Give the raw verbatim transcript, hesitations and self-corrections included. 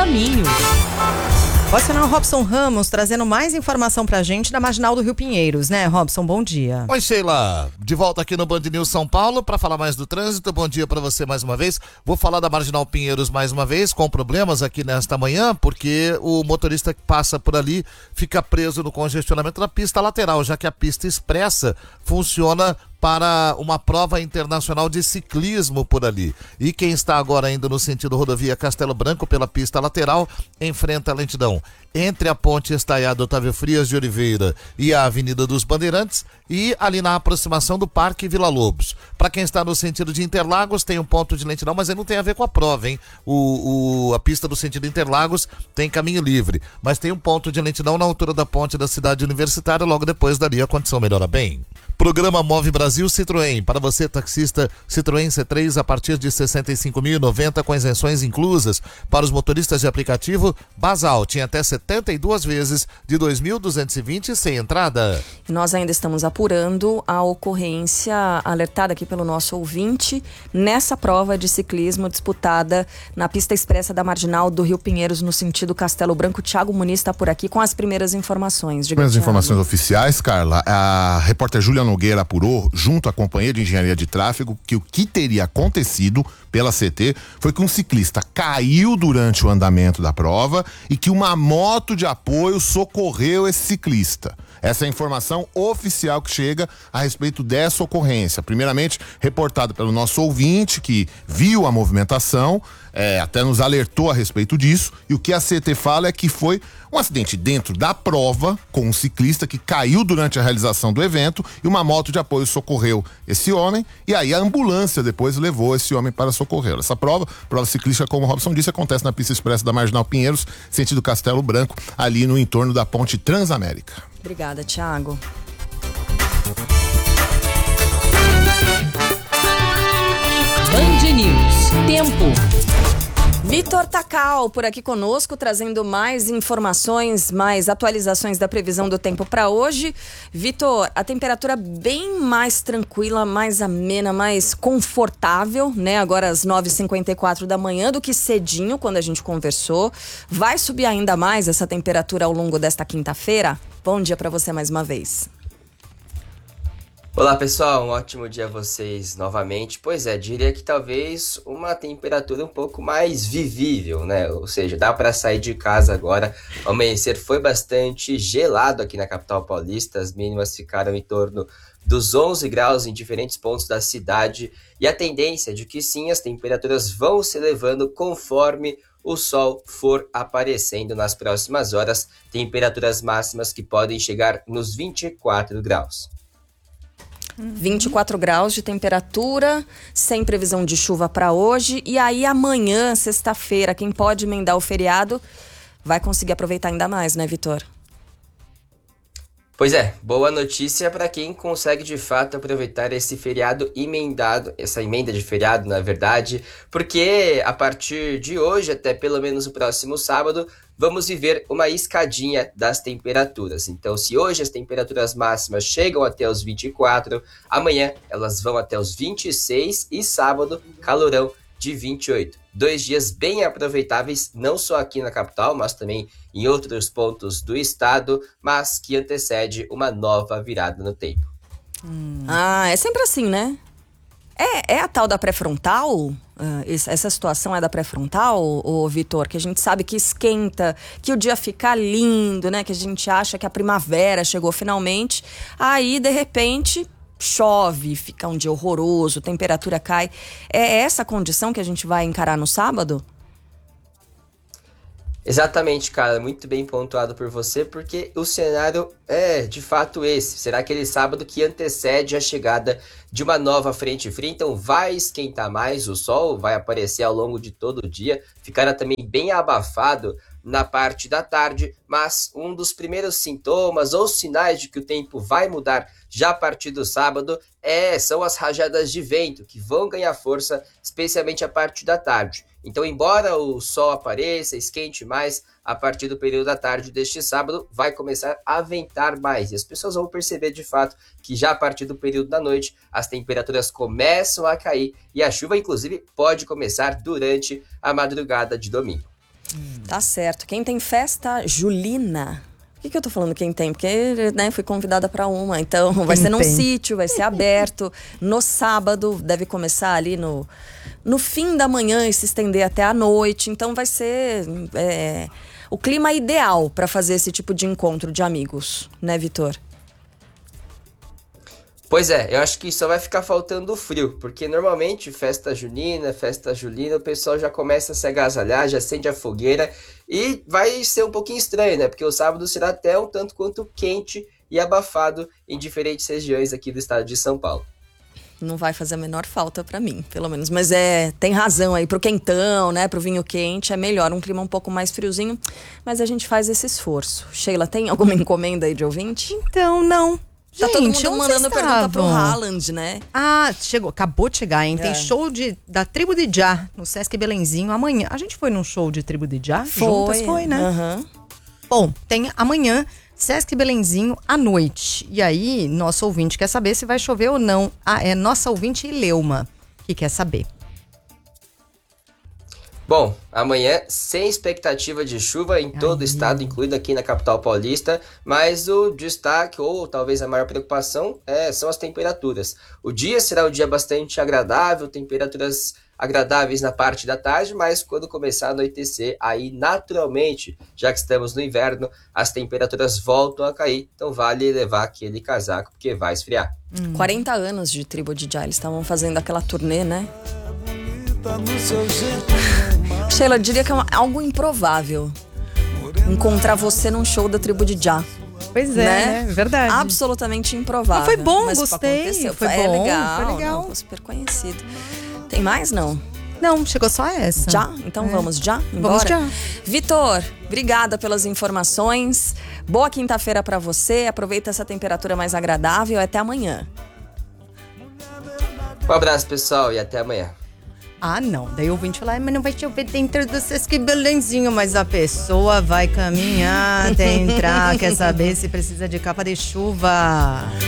caminho. Você não é o Robson Ramos, trazendo mais informação pra gente da Marginal do Rio Pinheiros, né, Robson? Bom dia. Oi, Sheila. De volta aqui no Band News São Paulo para falar mais do trânsito. Bom dia para você mais uma vez. Vou falar da Marginal Pinheiros mais uma vez, com problemas aqui nesta manhã, porque o motorista que passa por ali fica preso no congestionamento da pista lateral, já que a pista expressa funciona para uma prova internacional de ciclismo por ali. E quem está agora ainda no sentido rodovia Castelo Branco pela pista lateral, enfrenta a lentidão entre a ponte estaiada Otávio Frias de Oliveira e a Avenida dos Bandeirantes e ali na aproximação do Parque Vila Lobos. Para quem está no sentido de Interlagos, tem um ponto de lentidão, mas aí não tem a ver com a prova, hein? O, o, a pista do sentido Interlagos tem caminho livre, mas tem um ponto de lentidão na altura da ponte da cidade universitária, logo depois dali a condição melhora bem. Programa Move Brasil Citroën. Para você, taxista, Citroën C três a partir de sessenta e cinco mil e noventa com isenções inclusas. Para os motoristas de aplicativo, Basal tinha até setenta e duas vezes de dois mil duzentos e vinte sem entrada. Nós ainda estamos apurando a ocorrência alertada aqui pelo nosso ouvinte nessa prova de ciclismo disputada na pista expressa da Marginal do Rio Pinheiros no sentido Castelo Branco. Thiago Muniz está por aqui com as primeiras informações. Diga, primeiras Thiago. Informações oficiais, Carla. A repórter Júlia Nogueira apurou, junto à Companhia de Engenharia de Tráfego, que o que teria acontecido pela C T foi que um ciclista caiu durante o andamento da prova e que uma moto de apoio socorreu esse ciclista. Essa é a informação oficial que chega a respeito dessa ocorrência. Primeiramente, reportada pelo nosso ouvinte, que viu a movimentação, é, até nos alertou a respeito disso. E o que a C T fala é que foi um acidente dentro da prova, com um ciclista que caiu durante a realização do evento e uma moto de apoio socorreu esse homem. E aí a ambulância depois levou esse homem para socorrê-lo. Essa prova, prova ciclística, como o Robson disse, acontece na pista expressa da Marginal Pinheiros, sentido Castelo Branco, ali no entorno da Ponte Transamérica. Obrigada, Thiago. Band News. Tempo. Vitor Tacal, por aqui conosco, trazendo mais informações, mais atualizações da previsão do tempo para hoje. Vitor, a temperatura bem mais tranquila, mais amena, mais confortável, né? Agora às nove e cinquenta e quatro da manhã, do que cedinho, quando a gente conversou. Vai subir ainda mais essa temperatura ao longo desta quinta-feira? Bom dia para você mais uma vez. Olá pessoal, um ótimo dia a vocês novamente. Pois é, diria que talvez uma temperatura um pouco mais vivível, né? Ou seja, dá para sair de casa agora. O amanhecer foi bastante gelado aqui na capital paulista, as mínimas ficaram em torno dos onze graus em diferentes pontos da cidade e a tendência é de que sim, as temperaturas vão se elevando conforme o sol for aparecendo nas próximas horas, temperaturas máximas que podem chegar nos vinte e quatro graus. vinte e quatro graus de temperatura, sem previsão de chuva para hoje. E aí amanhã, sexta-feira, quem pode emendar o feriado vai conseguir aproveitar ainda mais, né, Vitor? Pois é, boa notícia para quem consegue de fato aproveitar esse feriado emendado, essa emenda de feriado, na verdade, porque a partir de hoje, até pelo menos o próximo sábado, vamos viver uma escadinha das temperaturas. Então, se hoje as temperaturas máximas chegam até os vinte e quatro, amanhã elas vão até os vinte e seis e sábado, calorão de vinte e oito. Dois dias bem aproveitáveis, não só aqui na capital, mas também em outros pontos do estado, mas que antecede uma nova virada no tempo. Hum. Ah, é sempre assim, né? É, é a tal da pré-frontal? Uh, essa situação é da pré-frontal, ô, Vitor? Que a gente sabe que esquenta, que o dia fica lindo, né? Que a gente acha que a primavera chegou finalmente. Aí, de repente, chove, fica um dia horroroso, temperatura cai. É essa condição que a gente vai encarar no sábado? Exatamente, cara, muito bem pontuado por você, porque o cenário é de fato esse. Será aquele sábado que antecede a chegada de uma nova frente fria, então vai esquentar mais, o sol vai aparecer ao longo de todo o dia, ficará também bem abafado na parte da tarde, mas um dos primeiros sintomas ou sinais de que o tempo vai mudar já a partir do sábado é, são as rajadas de vento, que vão ganhar força, especialmente a partir da tarde. Então, embora o sol apareça, esquente mais, a partir do período da tarde deste sábado, vai começar a ventar mais. E as pessoas vão perceber, de fato, que já a partir do período da noite, as temperaturas começam a cair e a chuva, inclusive, pode começar durante a madrugada de domingo. Tá certo. Quem tem festa julina... Por que, que eu tô falando quem tem? Porque, né, fui convidada para uma. Então, vai Quem ser num tem? sítio, vai ser aberto. No sábado, deve começar ali no, no fim da manhã e se estender até a noite. Então, vai ser é, o clima ideal para fazer esse tipo de encontro de amigos, né, Vitor? Pois é, eu acho que só vai ficar faltando o frio, porque normalmente festa junina, festa julina, o pessoal já começa a se agasalhar, já acende a fogueira e vai ser um pouquinho estranho, né? Porque o sábado será até um tanto quanto quente e abafado em diferentes regiões aqui do estado de São Paulo. Não vai fazer a menor falta para mim, pelo menos. Mas é, tem razão aí, pro quentão, né, pro vinho quente, é melhor um clima um pouco mais friozinho, mas a gente faz esse esforço. Sheila, tem alguma encomenda aí de ouvinte? Então, não. Tá todo Gente, mundo onde mandando vocês pergunta pro estavam? Haaland, né? Ah, chegou, acabou de chegar, hein? É. Tem show de, da Tribo de Já, no Sesc Belenzinho, amanhã. A gente foi num show de Tribo de Já? Juntas foi, né? Aham. Bom, tem amanhã, Sesc Belenzinho, à noite. E aí, nosso ouvinte quer saber se vai chover ou não. Ah, é nossa ouvinte Ileuma que quer saber. Bom, amanhã sem expectativa de chuva em todo o estado, incluído aqui na capital paulista, mas o destaque, ou talvez a maior preocupação, é, são as temperaturas. O dia será um dia bastante agradável, temperaturas agradáveis na parte da tarde, mas quando começar a anoitecer, aí naturalmente, já que estamos no inverno, as temperaturas voltam a cair, então vale levar aquele casaco, porque vai esfriar. Hum. quarenta anos de Tribo de Já, eles estavam fazendo aquela turnê, né? Sheila, eu diria que é uma, algo improvável encontrar você num show da Tribo de Já. Pois é, né? né? Verdade. Absolutamente improvável. Mas foi bom, Mas gostei. aconteceu. Foi é bom, legal, foi legal. não, super conhecido. Tem mais, não? Não, chegou só essa. Já? Então É. vamos já? Embora? Vamos já. Vitor, obrigada pelas informações. Boa quinta-feira pra você. Aproveita essa temperatura mais agradável. Até amanhã. Um abraço, pessoal, e até amanhã. Ah, não. Daí o ouvinte fala, mas não vai chover dentro do Sesc Belenzinho, mas a pessoa vai caminhar até entrar, quer saber se precisa de capa de chuva.